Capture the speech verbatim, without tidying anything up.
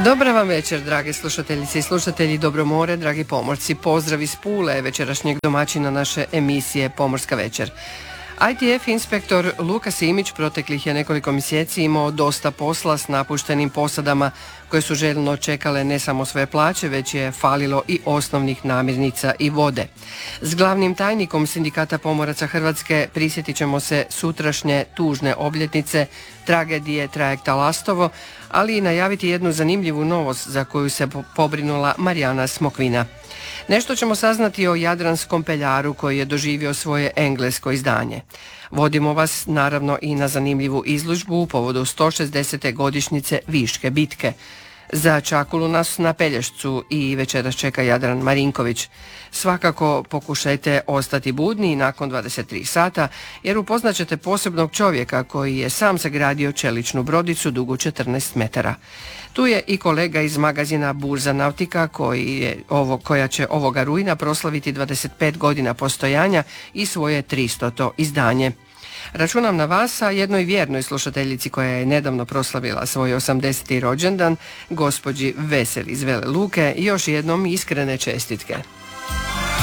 Dobra vam večer, drage slušateljice i slušatelji Dobro more, dragi pomorci. Pozdrav iz Pule, večerašnjeg domaćina naše emisije Pomorska večer. I T F inspektor Luka Simić proteklih je nekoliko mjeseci imao dosta posla s napuštenim posadama koje su željno čekale ne samo svoje plaće, već je falilo i osnovnih namirnica i vode. S glavnim tajnikom Sindikata pomoraca Hrvatske prisjetit ćemo se sutrašnje tužne obljetnice tragedije trajekta Lastovo, ali i najaviti jednu zanimljivu novost za koju se pobrinula Marijana Smokvina. Nešto ćemo saznati o jadranskom peljaru koji je doživio svoje englesko izdanje. Vodimo vas naravno i na zanimljivu izložbu u povodu sto šezdesete godišnjice Viške bitke. Za čakulu nas na Pelješcu i večeras čeka Jadran Marinković. Svakako pokušajte ostati budni i nakon dvadeset tri sata, jer upoznat ćete posebnog čovjeka koji je sam sagradio čeličnu brodicu dugu četrnaest metara. Tu je i kolega iz magazina Burza Nautika koji je ovo, koja će ovoga rujna proslaviti dvadeset pet godina postojanja i svoje tristoto izdanje. Računam na vas, a jednoj vjernoj slušateljici koja je nedavno proslavila svoj osamdeseti rođendan, gospođi Veseli iz Vele Luke, još jednom iskrene čestitke.